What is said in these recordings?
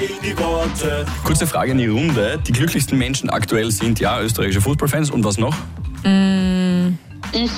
Kurze Frage in die Runde. Die glücklichsten Menschen aktuell sind ja österreichische Fußballfans und was noch? Ich.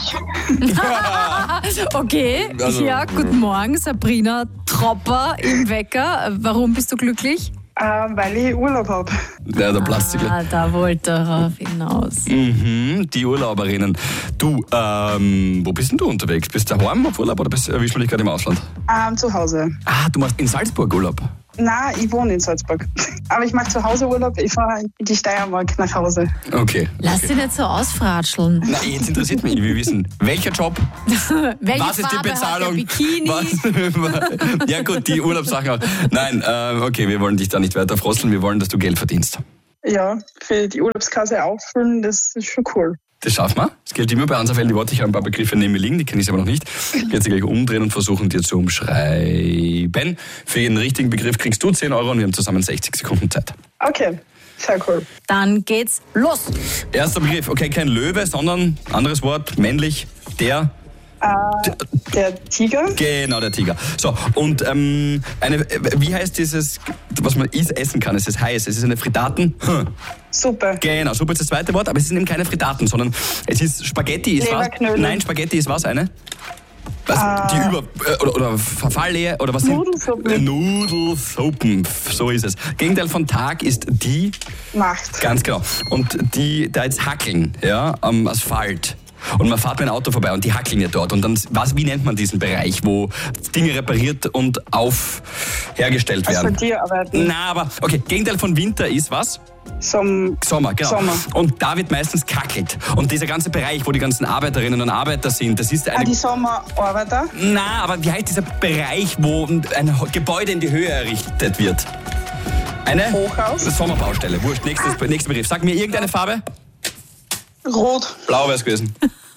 Okay, Also, ja, guten Morgen, Sabrina Tropper im Wecker. Warum bist du glücklich? Weil ich Urlaub habe. Ja, der Plastik. Da wollte er darauf hinaus. Die Urlauberinnen. Du, wo bist denn du unterwegs? Bist du daheim auf Urlaub oder erwischen wir dich gerade im Ausland? Zu Hause. Ah, du machst in Salzburg Urlaub. Nein, ich wohne in Salzburg. Aber ich mache zu Hause Urlaub. Ich fahre in die Steiermark nach Hause. Okay. Lass dich nicht so ausfratscheln. Na, jetzt interessiert mich, wir wissen, welcher Job, Welche was ist die Farbe Bezahlung? Hat der Bikini? Was? Ja gut, die Urlaubssachen auch. Nein, okay, wir wollen dich da nicht weiter frosteln, wir wollen, dass du Geld verdienst. Ja, für die Urlaubskasse auffüllen, das ist schon cool. Das schaffen wir. Das gilt immer bei Ansafällen die Worte. Ich habe ein paar Begriffe neben mir liegen, die kenne ich aber noch nicht. Ich werde sie gleich umdrehen und versuchen, dir zu umschreiben. Für jeden richtigen Begriff kriegst du 10 Euro und wir haben zusammen 60 Sekunden Zeit. Okay, sehr cool. Dann geht's los. Erster Begriff, okay, kein Löwe, sondern, anderes Wort, männlich, der... Der Tiger. Genau, der Tiger. So, und wie heißt dieses, was man essen kann? Es ist heiß, es ist eine Frittaten. Super. Genau, Suppe ist das zweite Wort, aber es sind eben keine Frittaten, sondern es ist Spaghetti. Ist was? Leberknödel. Nein, Spaghetti ist was, eine? Was, die oder Verfalllehe oder was? Nudelsuppen. Nudelsuppen, so ist es. Gegenteil von Tag ist die... Nacht. Ganz genau. Und die, da jetzt hackeln, ja, am Asphalt. Und man fährt mit einem Auto vorbei und die hackeln ja dort. Und dann, wie nennt man diesen Bereich, wo Dinge repariert und hergestellt werden? Asphaltierarbeiten. Na, aber, okay, Gegenteil von Winter ist was? Sommer, genau. Sommer. Und da wird meistens kackelt. Und dieser ganze Bereich, wo die ganzen Arbeiterinnen und Arbeiter sind, das ist eine... Die Sommerarbeiter. Na, aber wie heißt dieser Bereich, wo ein Gebäude in die Höhe errichtet wird? Eine Hochhaus. Sommerbaustelle. Wurscht, nächster Begriff. Sag mir irgendeine Farbe. Rot. Blau wäre es gewesen.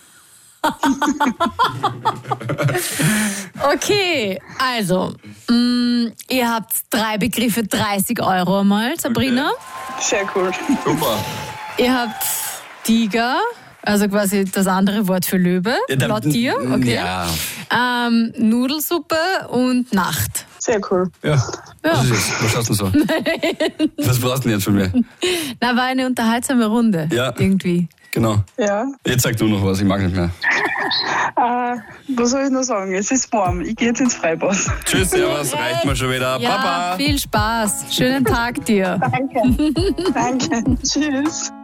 Okay, also, ihr habt 3 Begriffe, 30 Euro mal, Sabrina. Sehr cool. Super. Ihr habt Tiger, also quasi das andere Wort für Löwe, laut dir. Okay. Ja. Nudelsuppe und Nacht. Sehr cool. Ja. Was ist jetzt? Was schaust du so? Was brauchst du denn jetzt von mir? Na, war eine unterhaltsame Runde. Ja. Irgendwie. Genau. Ja. Jetzt sag du noch was, ich mag nicht mehr. Was soll ich noch sagen? Es ist warm. Ich gehe jetzt ins Freibad. Tschüss, servus, reicht mir schon wieder. Ja, Baba. viel Spaß. Schönen Tag dir. Danke. Danke. Tschüss.